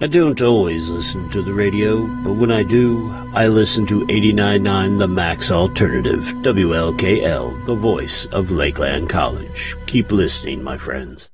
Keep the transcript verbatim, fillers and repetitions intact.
I don't always listen to the radio, but when I do, I listen to eighty-nine point nine The Max Alternative, W L K L, the voice of Lakeland College. Keep listening, my friends.